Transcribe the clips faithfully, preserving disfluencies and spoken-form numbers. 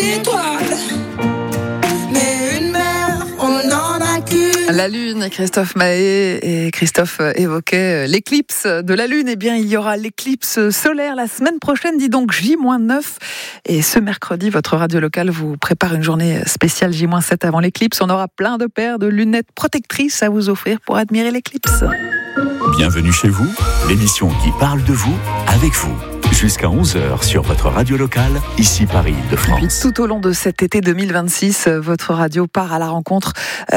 d'étoiles. Mais une mer, on n'en a qu'une. La Lune, Christophe Maé et Christophe évoquaient l'éclipse de la Lune. Eh bien, il y aura l'éclipse solaire la semaine prochaine, dis donc J neuf. Et ce mercredi, votre radio locale vous prépare une journée spéciale J sept avant l'éclipse. On aura plein de paires de lunettes protectrices à vous offrir pour admirer l'éclipse. Bienvenue chez vous, l'émission qui parle de vous, avec vous. Jusqu'à onze heures sur votre radio locale, ici Paris-Île-de-France. Tout au long de cet été deux mille vingt-six, votre radio part à la rencontre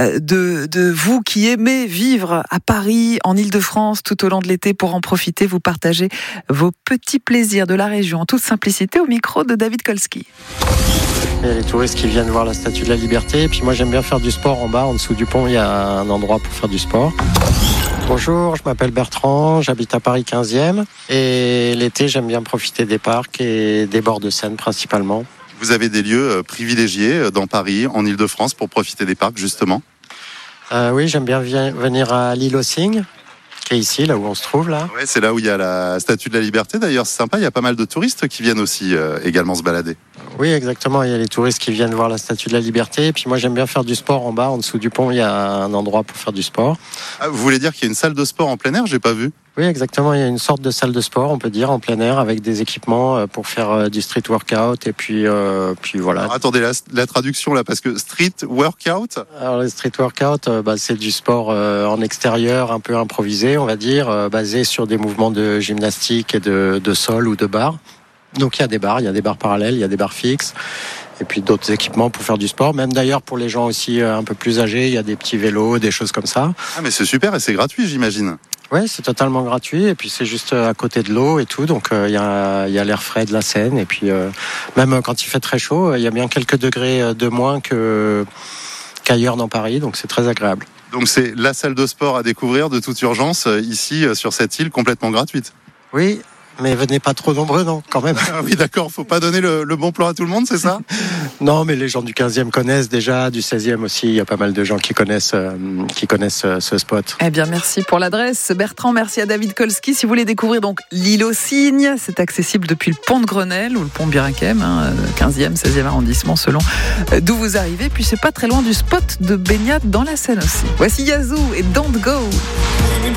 de, de vous qui aimez vivre à Paris, en Île-de-France, tout au long de l'été. Pour en profiter, vous partagez vos petits plaisirs de la région en toute simplicité au micro de David Kolski. Il y a les touristes qui viennent voir la Statue de la Liberté. Et puis moi, j'aime bien faire du sport en bas, en dessous du pont. Il y a un endroit pour faire du sport. Bonjour, je m'appelle Bertrand, j'habite à Paris quinzième. Et l'été, j'aime bien profiter des parcs et des bords de Seine principalement. Vous avez des lieux privilégiés dans Paris, en Île-de-France, pour profiter des parcs, justement ? euh, Oui, j'aime bien venir à l'île aux Cygnes, qui est ici, là où on se trouve, là. Ouais, c'est là où il y a la Statue de la Liberté. D'ailleurs, c'est sympa, il y a pas mal de touristes qui viennent aussi euh, également se balader. Oui, exactement. Il y a les touristes qui viennent voir la Statue de la Liberté. Et puis moi, j'aime bien faire du sport en bas, en dessous du pont. Il y a un endroit pour faire du sport. Ah, vous voulez dire qu'il y a une salle de sport en plein air ? J'ai pas vu. Oui, exactement. Il y a une sorte de salle de sport, on peut dire, en plein air, avec des équipements pour faire du street workout. Et puis, euh, puis voilà. Alors, attendez, la, la traduction là, parce que street workout. Alors, le street workout, euh, bah, c'est du sport euh, en extérieur, un peu improvisé, on va dire, euh, basé sur des mouvements de gymnastique et de, de sol ou de barre. Donc, il y a des barres, il y a des barres parallèles, il y a des barres fixes. Et puis d'autres équipements pour faire du sport. Même d'ailleurs, pour les gens aussi euh, un peu plus âgés, il y a des petits vélos, des choses comme ça. Ah, mais c'est super et c'est gratuit, j'imagine. Oui, c'est totalement gratuit. Et puis, c'est juste à côté de l'eau et tout. Donc, il euh, y a, y a l'air frais de la Seine. Et puis, euh, même quand il fait très chaud, il y a bien quelques degrés de moins que, qu'ailleurs dans Paris. Donc, c'est très agréable. Donc, c'est la salle de sport à découvrir de toute urgence, ici, sur cette île, complètement gratuite. Oui. Mais venez pas trop nombreux, non, quand même. Ah oui, d'accord, faut pas donner le, le bon plan à tout le monde, c'est ça ? Non, mais les gens du quinzième connaissent déjà, du seizième aussi, il y a pas mal de gens qui connaissent, euh, qui connaissent euh, ce spot. Eh bien, merci pour l'adresse, Bertrand, merci à David Kolski. Si vous voulez découvrir donc l'île aux Cygnes, c'est accessible depuis le pont de Grenelle ou le pont Birakem, hein, quinzième, seizième arrondissement, selon d'où vous arrivez. Puis c'est pas très loin du spot de baignade dans la Seine aussi. Voici Yazoo et Don't Go.